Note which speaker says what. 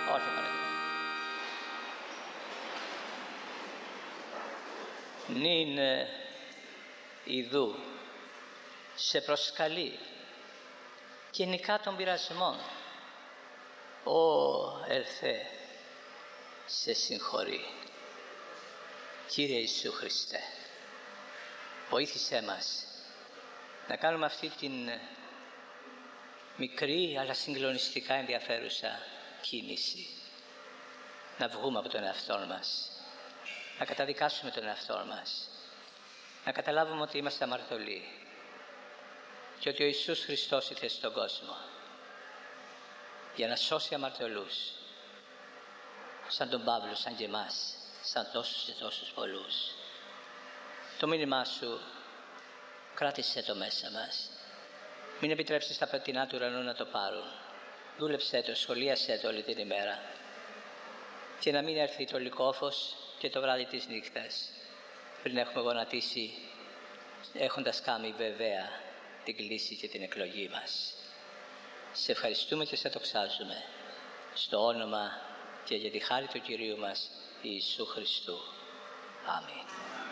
Speaker 1: Όρθια παρακαλώ. Νυν ιδού σε προσκαλεί και νικά των πειρασμών. Ω ελθέ, σε συγχωρεί. Κύριε Ιησού Χριστέ, βοήθησέ μας να κάνουμε αυτή την μικρή αλλά συγκλονιστικά ενδιαφέρουσα κίνηση. Να βγούμε από τον εαυτό μας, να καταδικάσουμε τον εαυτό μας, να καταλάβουμε ότι είμαστε αμαρτωλοί και ότι ο Ιησούς Χριστός ήρθε στον κόσμο για να σώσει αμαρτωλούς, σαν τον Παύλο, σαν και εμάς, σαν τόσους και τόσους πολλούς. Το μήνυμά σου κράτησέ το μέσα μας. Μην επιτρέψεις τα πετεινά του ουρανού να το πάρουν. Δούλεψέ το, σχολίασέ το όλη την ημέρα και να μην έρθει το λυκόφως και το βράδυ της νύχτας πριν έχουμε γονατίσει, έχοντας κάνει βεβαία την κλίση και την εκλογή μας. Σε ευχαριστούμε και σε δοξάζουμε στο όνομα και για τη χάρη του Κυρίου μας Ιησού Χριστού. Αμήν.